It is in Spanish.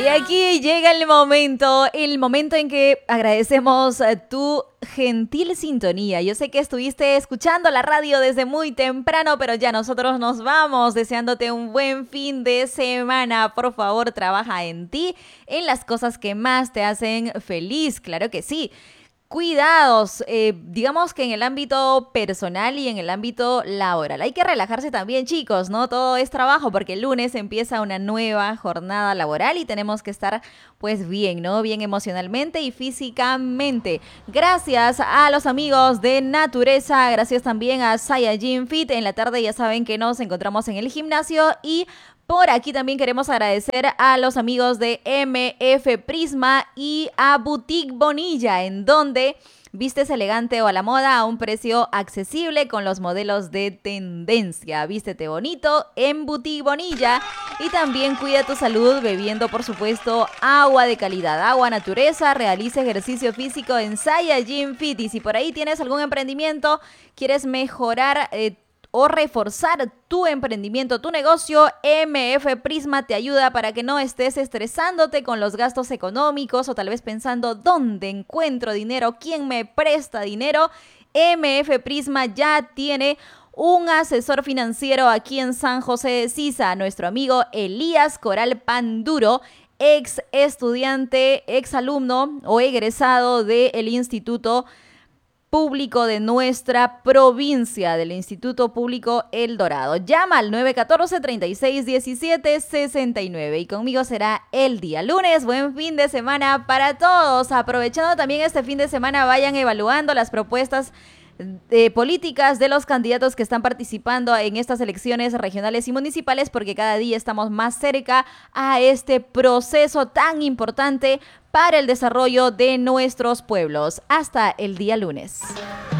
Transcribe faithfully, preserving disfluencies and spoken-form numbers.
Y aquí llega el momento, el momento en que agradecemos tu gentil sintonía. Yo sé que estuviste escuchando la radio desde muy temprano, pero ya nosotros nos vamos deseándote un buen fin de semana. Por favor, trabaja en ti, en las cosas que más te hacen feliz, claro que sí. Cuidados, eh, digamos que en el ámbito personal y en el ámbito laboral. Hay que relajarse también, chicos, ¿no? Todo es trabajo porque el lunes empieza una nueva jornada laboral y tenemos que estar pues bien, ¿no? Bien emocionalmente y físicamente. Gracias a los amigos de Natureza, gracias también a Saiyajin Fit. En la tarde ya saben que nos encontramos en el gimnasio y por aquí también queremos agradecer a los amigos de M F Prisma y a Boutique Bonilla, en donde vistes elegante o a la moda a un precio accesible con los modelos de tendencia. Vístete bonito en Boutique Bonilla y también cuida tu salud bebiendo, por supuesto, agua de calidad, agua natureza. Realiza ejercicio físico en Saiyajin Fit. Y si por ahí tienes algún emprendimiento, quieres mejorar eh, o reforzar tu emprendimiento, tu negocio, M F Prisma te ayuda para que no estés estresándote con los gastos económicos o tal vez pensando ¿dónde encuentro dinero? ¿Quién me presta dinero? M F Prisma ya tiene un asesor financiero aquí en San José de Sisa, nuestro amigo Elías Coral Panduro, ex estudiante, ex alumno o egresado del Instituto Público de nuestra provincia, del Instituto Público El Dorado. Llama al nueve uno cuatro, treinta y seis, diecisiete, sesenta y nueve y conmigo será el día lunes. Buen fin de semana para todos. Aprovechando también este fin de semana, vayan evaluando las propuestas de políticas de los candidatos que están participando en estas elecciones regionales y municipales, porque cada día estamos más cerca a este proceso tan importante para el desarrollo de nuestros pueblos. Hasta el día lunes.